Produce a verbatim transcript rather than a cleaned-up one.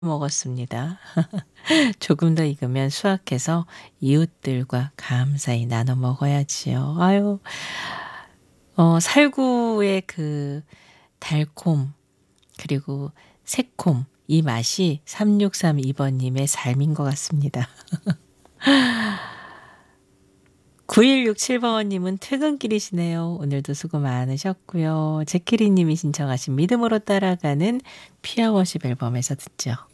먹었습니다. 조금 더 익으면 수확해서 이웃들과 감사히 나눠 먹어야지요. 아유. 어 살구의 그 달콤 그리고 새콤 이 맛이 삼육삼이 번님의 삶인 것 같습니다. 구일육칠 번님은 퇴근길이시네요. 오늘도 수고 많으셨고요. 제키리 님이 신청하신 믿음으로 따라가는 피아워십 앨범에서 듣죠.